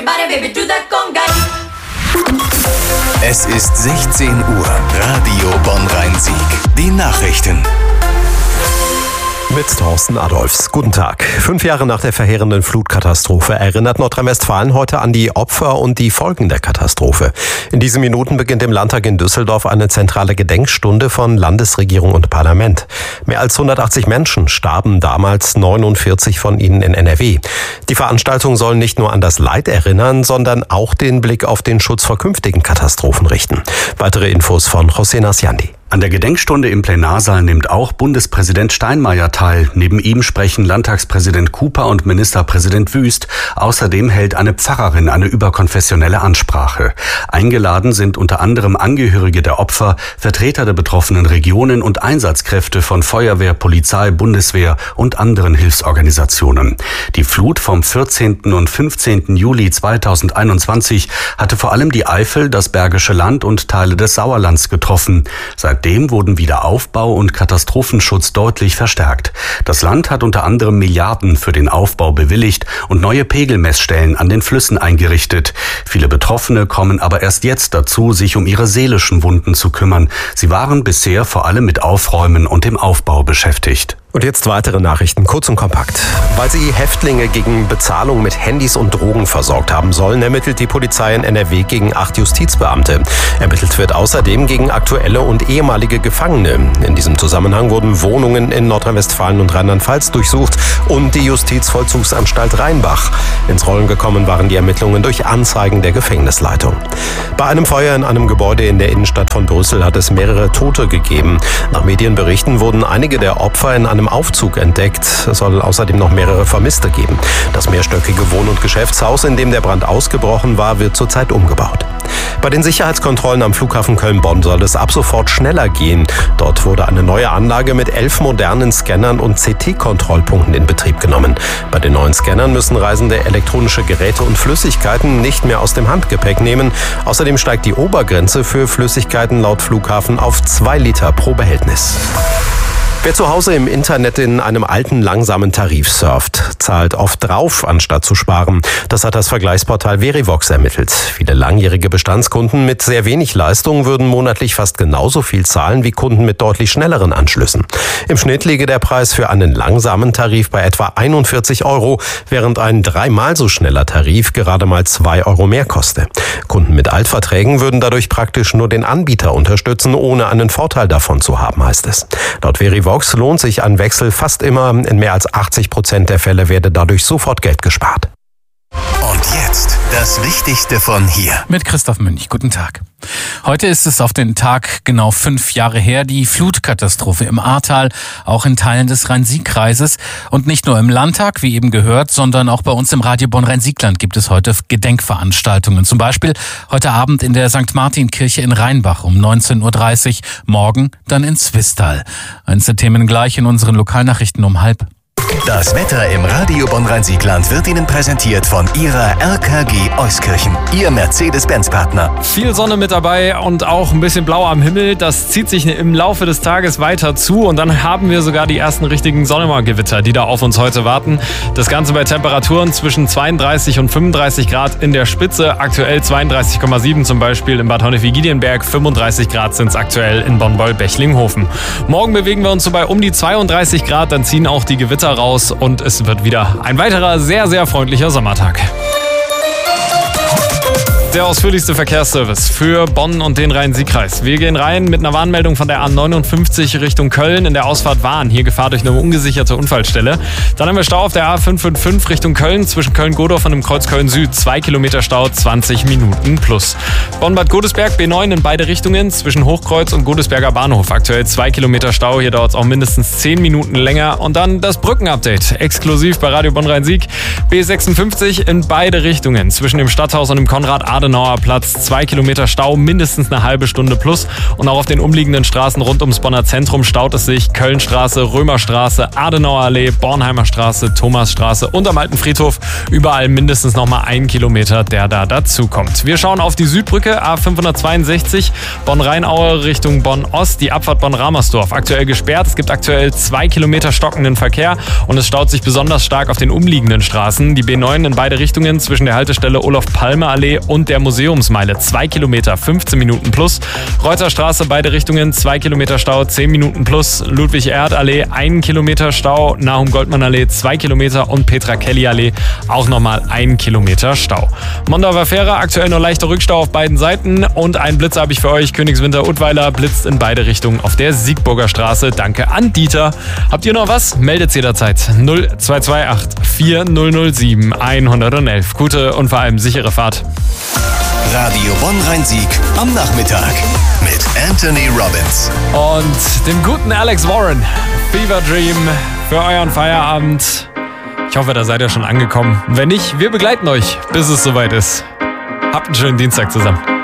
Everybody, baby, do that conga. Es ist 16 Uhr. Radio Bonn-Rhein-Sieg. Die Nachrichten. Mit Thorsten Adolfs. Guten Tag. 5 Jahre nach der verheerenden Flutkatastrophe erinnert Nordrhein-Westfalen heute an die Opfer und die Folgen der Katastrophe. In diesen Minuten beginnt im Landtag in Düsseldorf eine zentrale Gedenkstunde von Landesregierung und Parlament. Mehr als 180 Menschen starben damals, 49 von ihnen in NRW. Die Veranstaltung soll nicht nur an das Leid erinnern, sondern auch den Blick auf den Schutz vor künftigen Katastrophen richten. Weitere Infos von José Nasciandi. An der Gedenksstunde im Plenarsaal nimmt auch Bundespräsident Steinmeier teil. Neben ihm sprechen Landtagspräsident Cooper und Ministerpräsident Wüst. Außerdem hält eine Pfarrerin eine überkonfessionelle Ansprache. Eingeladen sind unter anderem Angehörige der Opfer, Vertreter der betroffenen Regionen und Einsatzkräfte von Feuerwehr, Polizei, Bundeswehr und anderen Hilfsorganisationen. Die Flut vom 14. und 15. Juli 2021 hatte vor allem die Eifel, das Bergische Land und Teile des Sauerlands getroffen. Seitdem wurden Wiederaufbau und Katastrophenschutz deutlich verstärkt. Das Land hat unter anderem Milliarden für den Aufbau bewilligt und neue Pegelmessstellen an den Flüssen eingerichtet. Viele Betroffene kommen aber erst jetzt dazu, sich um ihre seelischen Wunden zu kümmern. Sie waren bisher vor allem mit Aufräumen und dem Aufbau beschäftigt. Und jetzt weitere Nachrichten, kurz und kompakt. Weil sie Häftlinge gegen Bezahlung mit Handys und Drogen versorgt haben sollen, ermittelt die Polizei in NRW gegen 8 Justizbeamte. Ermittelt wird außerdem gegen aktuelle und ehemalige Gefangene. In diesem Zusammenhang wurden Wohnungen in Nordrhein-Westfalen und Rheinland-Pfalz durchsucht und die Justizvollzugsanstalt Rheinbach. Ins Rollen gekommen waren die Ermittlungen durch Anzeigen der Gefängnisleitung. Bei einem Feuer in einem Gebäude in der Innenstadt von Brüssel hat es mehrere Tote gegeben. Nach Medienberichten wurden einige der Opfer in einem Aufzug entdeckt. Es soll außerdem noch mehrere Vermisste geben. Das mehrstöckige Wohn- und Geschäftshaus, in dem der Brand ausgebrochen war, wird zurzeit umgebaut. Bei den Sicherheitskontrollen am Flughafen Köln-Bonn soll es ab sofort schneller gehen. Dort wurde eine neue Anlage mit 11 modernen Scannern und CT-Kontrollpunkten in Betrieb genommen. Bei den neuen Scannern müssen Reisende elektronische Geräte und Flüssigkeiten nicht mehr aus dem Handgepäck nehmen. Außerdem steigt die Obergrenze für Flüssigkeiten laut Flughafen auf 2 Liter pro Behältnis. Wer zu Hause im Internet in einem alten, langsamen Tarif surft, zahlt oft drauf, anstatt zu sparen. Das hat das Vergleichsportal Verivox ermittelt. Viele langjährige Bestandskunden mit sehr wenig Leistung würden monatlich fast genauso viel zahlen wie Kunden mit deutlich schnelleren Anschlüssen. Im Schnitt liege der Preis für einen langsamen Tarif bei etwa 41 €, während ein 3-mal so schneller Tarif gerade mal 2 € mehr koste. Kunden mit Altverträgen würden dadurch praktisch nur den Anbieter unterstützen, ohne einen Vorteil davon zu haben, heißt es. Laut Verivox lohnt sich ein Wechsel fast immer. In mehr als 80% der Fälle werde dadurch sofort Geld gespart. Und jetzt das Wichtigste von hier. Mit Christoph Münch. Guten Tag. Heute ist es auf den Tag genau 5 Jahre her, die Flutkatastrophe im Ahrtal, auch in Teilen des Rhein-Sieg-Kreises. Und nicht nur im Landtag, wie eben gehört, sondern auch bei uns im Radio Bonn-Rhein-Siegland gibt es heute Gedenkveranstaltungen. Zum Beispiel heute Abend in der St. Martin-Kirche in Rheinbach um 19:30 Uhr, morgen dann in Zwistal. Einzelne Themen gleich in unseren Lokalnachrichten um 12:30. Das Wetter im Radio Bonn-Rhein-Siegland wird Ihnen präsentiert von Ihrer RKG Euskirchen, Ihr Mercedes-Benz-Partner. Viel Sonne mit dabei und auch ein bisschen blau am Himmel. Das zieht sich im Laufe des Tages weiter zu und dann haben wir sogar die ersten richtigen Sonnemargewitter, die da auf uns heute warten. Das Ganze bei Temperaturen zwischen 32 und 35 Grad in der Spitze. Aktuell 32,7 zum Beispiel in Bad Honnef-Wigilienberg. 35 Grad sind es aktuell in Bonn-Boll-Bechlinghofen. Morgen bewegen wir uns so bei um die 32 Grad. Dann ziehen auch die Gewitter raus und es wird wieder ein weiterer sehr, sehr freundlicher Sommertag. Der ausführlichste Verkehrsservice für Bonn und den Rhein-Sieg-Kreis. Wir gehen rein mit einer Warnmeldung von der A59 Richtung Köln in der Ausfahrt Wahn. Hier Gefahr durch eine ungesicherte Unfallstelle. Dann haben wir Stau auf der A555 Richtung Köln zwischen Köln-Godorf und dem Kreuz Köln-Süd. 2 Kilometer Stau, 20 Minuten plus. Bonn-Bad Godesberg, B9 in beide Richtungen zwischen Hochkreuz und Godesberger Bahnhof. Aktuell 2 Kilometer Stau, hier dauert es auch mindestens 10 Minuten länger. Und dann das Brückenupdate, exklusiv bei Radio Bonn-Rhein-Sieg. B56 in beide Richtungen zwischen dem Stadthaus und dem Konrad-Adenauer Adenauer Platz 2 Kilometer Stau, mindestens eine halbe Stunde plus. Und auch auf den umliegenden Straßen rund ums Bonner Zentrum staut es sich. Kölnstraße, Römerstraße, Adenauer Allee, Bornheimer Straße, Thomasstraße und am Alten Friedhof. Überall mindestens nochmal 1 Kilometer, der da dazukommt. Wir schauen auf die Südbrücke, A562, Bonn-Rheinaue Richtung Bonn-Ost, die Abfahrt Bonn-Ramersdorf. Aktuell gesperrt. Es gibt aktuell 2 Kilometer stockenden Verkehr und es staut sich besonders stark auf den umliegenden Straßen. Die B9 in beide Richtungen zwischen der Haltestelle Olof-Palme-Allee und der Museumsmeile. 2 Kilometer, 15 Minuten plus. Reuterstraße, beide Richtungen, 2 Kilometer Stau, 10 Minuten plus. Ludwig-Erhard-Allee, 1 Kilometer Stau. Nahum-Goldmann-Allee, 2 Kilometer und Petra-Kelly-Allee, auch nochmal 1 Kilometer Stau. Mondauer Fähre, aktuell nur leichter Rückstau auf beiden Seiten und ein Blitz habe ich für euch. Königswinter-Udweiler blitzt in beide Richtungen auf der Siegburger Straße. Danke an Dieter. Habt ihr noch was? Meldet jederzeit. 0228 4007 111. Gute und vor allem sichere Fahrt. Radio Bonn-Rhein-Sieg am Nachmittag mit Anthony Robbins. Und dem guten Alex Warren. Fever Dream für euren Feierabend. Ich hoffe, da seid ihr schon angekommen. Wenn nicht, wir begleiten euch, bis es soweit ist. Habt einen schönen Dienstag zusammen.